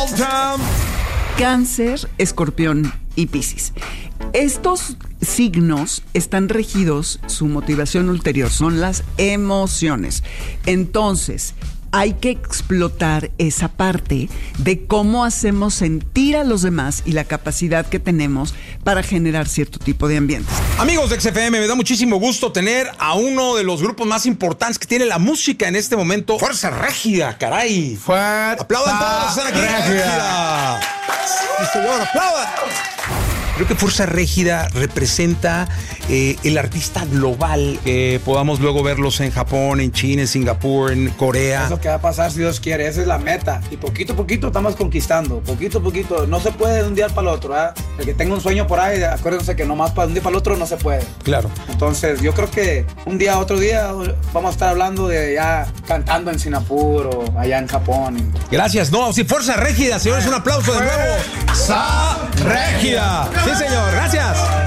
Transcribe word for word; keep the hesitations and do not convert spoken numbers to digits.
all time. Cáncer, Escorpión y Piscis. Estos signos están regidos, su motivación ulterior son las emociones. Entonces, hay que explotar esa parte de cómo hacemos sentir a los demás y la capacidad que tenemos para generar cierto tipo de ambientes. Amigos de X F M, me da muchísimo gusto tener a uno de los grupos más importantes que tiene la música en este momento. Fuerza Régida, caray. Fuerza Aplaudan todos los que están aquí. Régida. Sí, señor, aplaudan. Creo que Fuerza Régida representa eh, el artista global. Que podamos luego verlos en Japón, en China, en Singapur, en Corea. Es lo que va a pasar si Dios quiere, esa es la meta. Y poquito a poquito estamos conquistando, poquito a poquito. No se puede de un día para el otro, ¿eh? El que tenga un sueño por ahí, acuérdense que nomás para un día para el otro no se puede. Claro. Entonces yo creo que un día, otro día, vamos a estar hablando de ya cantando en Singapur o allá en Japón. Gracias. No, sí, Fuerza Régida, señores, un aplauso de nuevo. Fuerza Régida. Sí, señor, gracias.